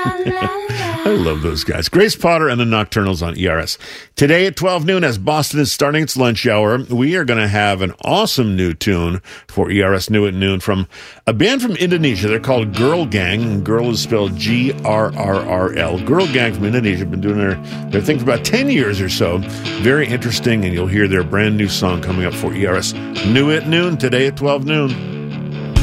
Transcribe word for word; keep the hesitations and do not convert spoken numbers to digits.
I love those guys. Grace Potter and the Nocturnals on E R S. Today at twelve noon, as Boston is starting its lunch hour, we are going to have an awesome new tune for E R S New at Noon from a band from Indonesia. They're called Girl Gang. Girl is spelled G R R R L. Girl Gang from Indonesia have been doing their, their thing for about ten years or so. Very interesting, and you'll hear their brand new song coming up for E R S New at Noon today at twelve noon.